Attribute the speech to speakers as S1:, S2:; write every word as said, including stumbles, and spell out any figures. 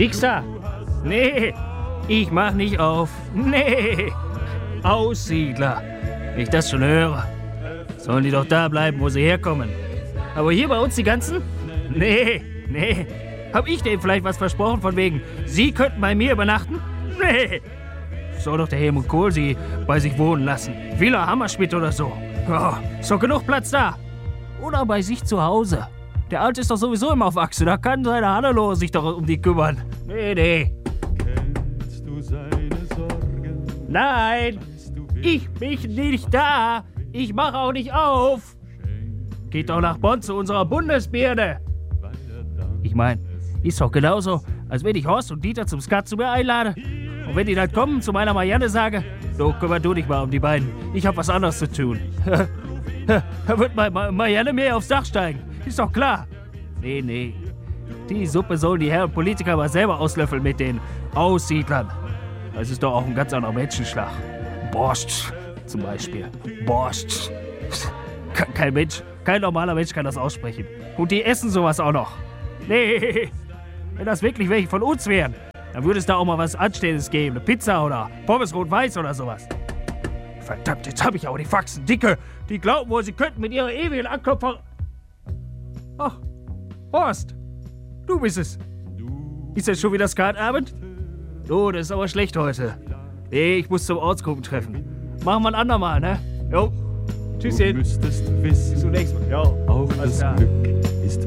S1: Nix da. Nee, ich mach nicht auf. Nee. Aussiedler. Wenn ich das schon höre. Sollen die doch da bleiben, wo sie herkommen. Aber hier bei uns die ganzen? Nee, nee. Hab ich denen vielleicht was versprochen von wegen, sie könnten bei mir übernachten? Nee. Soll doch der Helmut Kohl sie bei sich wohnen lassen. Villa Hammerschmidt oder so. Oh, ist doch genug Platz da. Oder bei sich zu Hause. Der Alte ist doch sowieso immer auf Achse. Da kann seine Hannelore sich doch um die kümmern. Nee, nee.
S2: Kennst du seine Sorgen?
S1: Nein, ich bin nicht da. Ich mache auch nicht auf. Geht doch nach Bonn zu unserer Bundesbirne. Ich mein, ist doch genauso, als wenn ich Horst und Dieter zum Skat zu mir einlade. Und wenn die dann kommen, zu meiner Marianne sage, du, kümmer du dich mal um die beiden. Ich hab was anderes zu tun. Da wird Ma Ma Marianne mir aufs Dach steigen. Ist doch klar. Nee, nee. Die Suppe sollen die Herren Politiker mal selber auslöffeln mit den Aussiedlern. Das ist doch auch ein ganz anderer Menschenschlag. Borscht zum Beispiel. Borscht. Kein Mensch, kein normaler Mensch kann das aussprechen. Und die essen sowas auch noch. Nee, wenn das wirklich welche von uns wären, dann würde es da auch mal was Anständiges geben. Eine Pizza oder Pommes rot-weiß oder sowas. Verdammt, jetzt habe ich auch die Faxen dicke. Die glauben wohl, sie könnten mit ihrer ewigen Anklopfer... Ach, Horst, du bist es. Ist jetzt schon wieder Skatabend? Du, das ist aber schlecht heute. Nee, ich muss zum Ortsgruppentreffen. Machen wir ein andermal, ne? Jo. Tschüsschen.
S2: Du müsstest wissen,
S1: Bis zum nächsten Mal. Jo.
S2: auch
S1: Alles
S2: das
S1: klar.
S2: Glück